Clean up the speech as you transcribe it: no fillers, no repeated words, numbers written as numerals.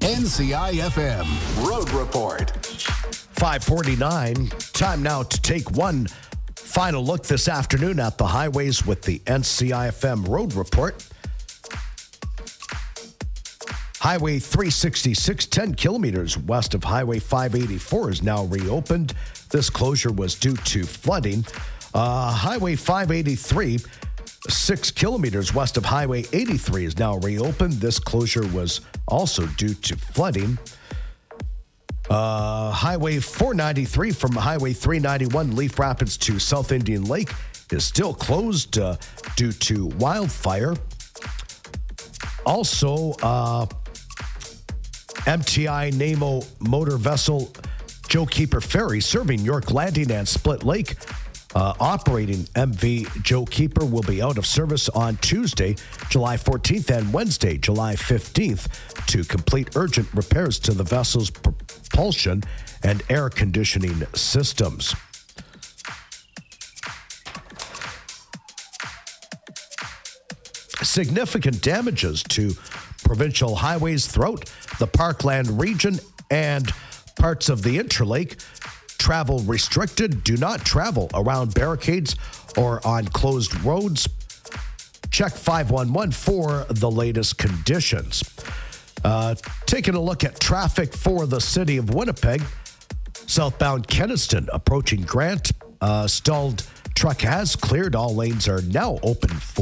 NCIFM Road Report. 5:49. Time now to take one final look this afternoon at the highways with the NCIFM Road Report. Highway 366, 10 kilometers west of Highway 584 is now reopened. This closure was due to flooding. Highway 583, 6 kilometers west of Highway 83 is now reopened. This closure was also due to flooding. Highway 493 from Highway 391, Leaf Rapids to South Indian Lake is still closed due to wildfire. Also, MTI Nemo motor vessel Joe Keeper Ferry serving York Landing and Split Lake. Operating MV Joe Keeper will be out of service on Tuesday, July 14th and Wednesday, July 15th to complete urgent repairs to the vessel's propulsion and air conditioning systems. Significant damages to provincial highways throughout the Parkland region and parts of the Interlake. Travel restricted. Do not travel around barricades or on closed roads. Check 511 for the latest conditions. Taking a look at traffic for the city of Winnipeg. Southbound Kenaston approaching Grant. Stalled truck has cleared. All lanes are now open for